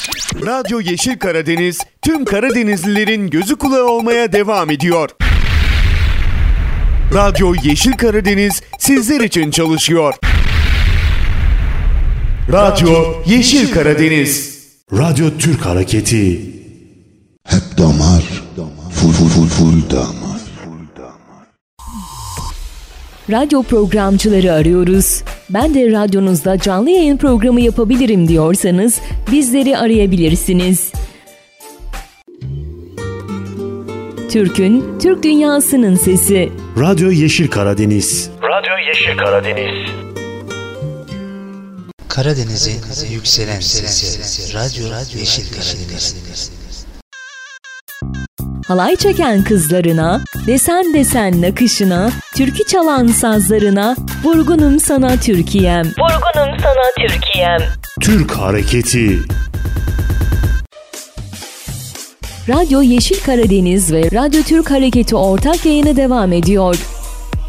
Radyo Yeşil Karadeniz tüm Karadenizlilerin gözü kulağı olmaya devam ediyor. Radyo Yeşil Karadeniz sizler için çalışıyor. Radyo Yeşil Karadeniz. Radyo Türk Hareketi. Hep damar, full damar. Radyo programcıları arıyoruz. Ben de radyonuzda canlı yayın programı yapabilirim diyorsanız bizleri arayabilirsiniz. Türk'ün, Türk dünyasının sesi. Radyo Yeşil Karadeniz. Radyo Yeşil Karadeniz. Karadeniz'in yükselen sesi. Radyo Yeşil Karadeniz. Halay çeken kızlarına, desen desen nakışına, türkü çalan sazlarına, vurgunum sana Türkiye'm. Vurgunum sana Türkiye'm. Türk Hareketi. Radyo Yeşil Karadeniz ve Radyo Türk Hareketi ortak yayını devam ediyor.